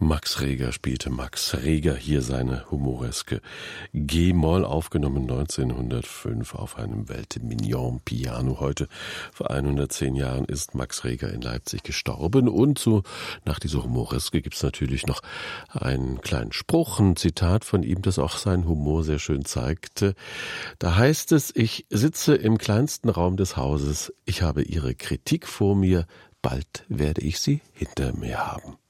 Max Reger spielte Max Reger hier seine humoreske G-Moll, aufgenommen 1905 auf einem Weltmignon-Piano. Heute, vor 110 Jahren, ist Max Reger in Leipzig gestorben. Und so nach dieser Humoreske gibt es natürlich noch einen kleinen Spruch, ein Zitat von ihm, das auch seinen Humor sehr schön zeigte. Da heißt es: Ich sitze im kleinsten Raum des Hauses, ich habe Ihre Kritik vor mir, bald werde ich sie hinter mir haben.